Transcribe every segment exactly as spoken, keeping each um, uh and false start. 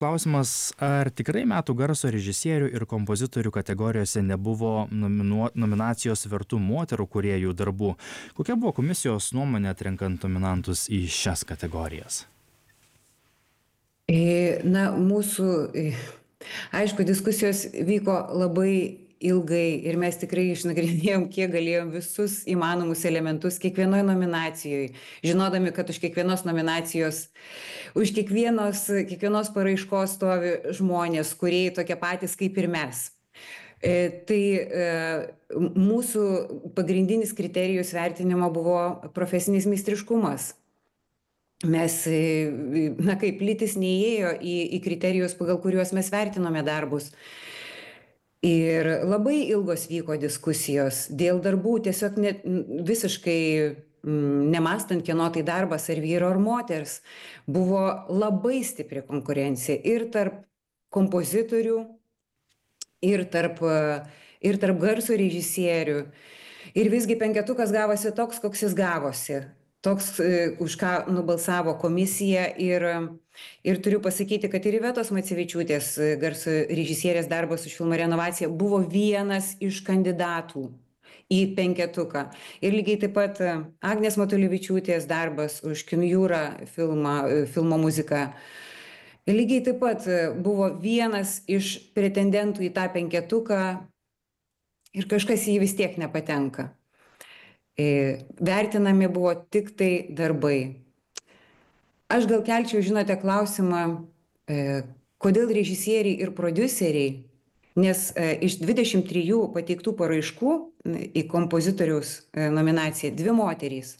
Klausimas, ar tikrai metų garso režisierių ir kompozitorių kategorijose nebuvo nominuo, nominacijos vertų moterų kūrėjų darbų? Kokia buvo komisijos nuomonė atrenkant nominantus į šias kategorijas? Na, mūsų, aišku, diskusijos vyko labai ilgai ir mes tikrai išnagrinėjom, kiek galėjom visus įmanomus elementus kiekvienoje nominacijoje, žinodami, kad už kiekvienos nominacijos, už kiekvienos, kiekvienos paraiškos stovi žmonės, kurie tokie patys kaip ir mes. E, tai e, mūsų pagrindinis kriterijus vertinimo buvo profesinis meistriškumas. Mes, na kaip, lytis neįėjo į, į kriterijus, pagal kuriuos mes vertinome darbus. Ir labai ilgos vyko diskusijos dėl darbų, tiesiog net, visiškai mm, nemastant, kieno tai darbas, ar vyro ar moters. Buvo labai stipri konkurencija ir tarp kompozitorių, ir tarp, ir tarp garso režisierių. Ir visgi penketukas gavosi toks, koks jis gavosi. Toks, už ką nubalsavo komisija ir, ir turiu pasakyti, kad ir Ivetos Macevičiūtės garso režisierės darbas už filmo renovaciją buvo vienas iš kandidatų į penketuką. Ir lygiai taip pat Agnės Matulevičiūtės darbas už Kino jūra filmą, filmo muziką. Ir lygiai taip pat buvo vienas iš pretendentų į tą penketuką ir kažkas į jį vis tiek nepatenka. Vertinami buvo tik tai darbai. Aš gal kelčiau, žinote, klausimą, kodėl režisieriai ir prodiuseriai, nes iš dvidešimt trijų pateiktų paraiškų į kompozitoriaus nominaciją dvi moterys.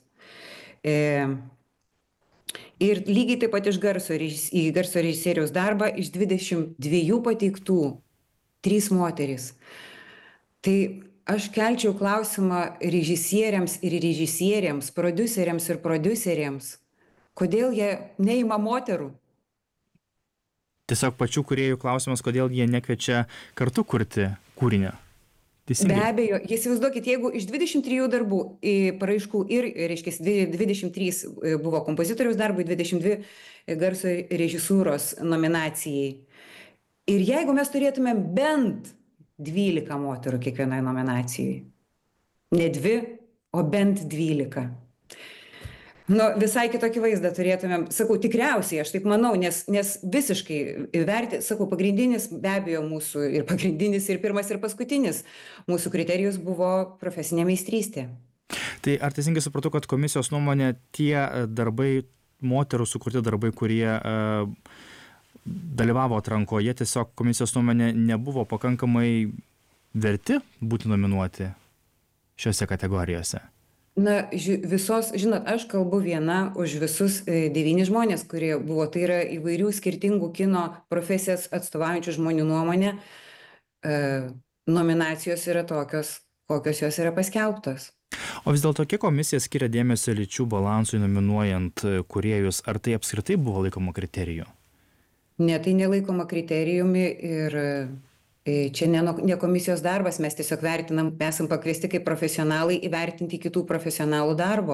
Ir lygiai taip pat iš garso, į garso režisieriaus darbą iš dvidešimt dviejų pateiktų trys moterys. Tai aš kelčiau klausimą režisieriams ir režisieriams, prodiuseriams ir prodiuseriams, kodėl jie neima moterų. Tiesiog pačių kūrėjų klausimas, kodėl jie nekviečia kartu kurti kūrinio. Teisingai? Be abejo, jis įsivaizduokit, jeigu iš dvidešimt trijų darbų paraiškų ir, reiškia, dvidešimt trys buvo kompozitoriaus darbui, dvidešimt dvi garso režisūros nominacijai. Ir jeigu mes turėtume bent dvylika moterų kiekvienoje nominacijai. Ne dvi, o bent dvylika. Nu, visai kitokį vaizdą turėtumėm, sakau, tikriausiai, aš taip manau, nes, nes visiškai verti, sakau, pagrindinis be abejo mūsų ir pagrindinis ir pirmas ir paskutinis mūsų kriterijus buvo profesinė meistrystė. Tai ar teisingai supratau, kad komisijos nuomonė tie darbai, moterų sukurti darbai, kurie uh, dalyvavo atrankoje, tiesiog komisijos nuomonė nebuvo pakankamai verti būti nominuoti šiose kategorijose? Na, visos, žinot, aš kalbu viena už visus devynis žmonės, kurie buvo, tai yra įvairių skirtingų kino profesijas atstovaujančių žmonių nuomonė. E, nominacijos yra tokios, kokios jos yra paskelbtos. O vis dėlto, kiek komisija skiria dėmesio lyčių balansui nominuojant kūrėjus, ar tai apskritai buvo laikoma kriteriju? Ne, tai nelaikoma kriterijumi ir čia ne, ne komisijos darbas, mes tiesiog vertinam, esam pakviesti kaip profesionalai įvertinti kitų profesionalų darbo.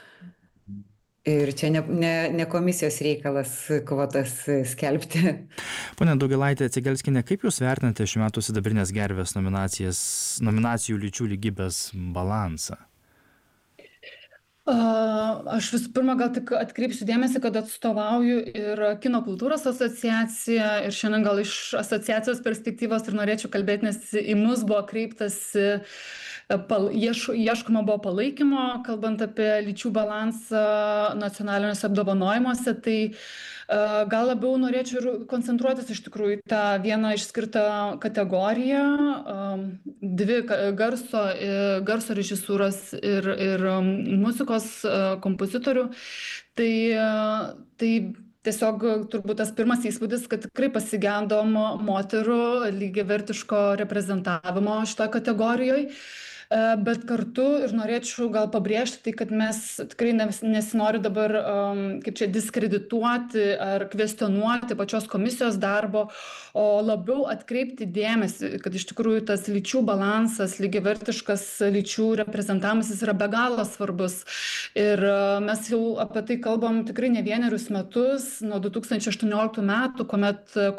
Ir čia ne, ne, ne komisijos reikalas kvotas skelbti. Pone Daugilaitė Cegelskienė, kaip Jūs vertinate šių metų Sidabrinės gervės nominacijų lyčių lygybės balansą? Aš visų pirma gal tik atkreipsiu dėmesį, kad atstovauju ir Kino kultūros asociaciją ir šiandien gal iš asociacijos perspektyvos ir norėčiau kalbėti, nes į mus buvo kreiptas, pal, ieš, ieškoma buvo palaikymo, kalbant apie lyčių balansą nacionaliniuose apdovanojimuose, tai gal labiau norėčiau ir koncentruotis iš tikrųjų tą vieną išskirtą kategoriją, dvi garso, garso režisūros ir, ir muzikos kompozitorių. Tai, tai tiesiog turbūt tas pirmas įspūdis, kad tikrai pasigendom moterų lygiavertiško reprezentavimo šitoje kategorijoje. Bet kartu ir norėčiau gal pabrėžti tai, kad mes tikrai nesinori dabar kaip čia diskredituoti ar kvestionuoti pačios komisijos darbo, o labiau atkreipti dėmesį, kad iš tikrųjų tas lyčių balansas, lygiavertiškas lyčių reprezentavimas yra be galo svarbus. Ir mes jau apie tai kalbam tikrai ne vienerius metus, nuo du tūkstančiai aštuonioliktų metų, kuomet